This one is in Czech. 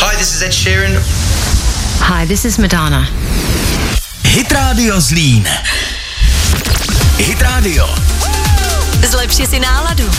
Hi, this is Ed Sheeran. Hi, this is Madonna. Hit Radio Zlín. Hit Radio. Zlepši si náladu.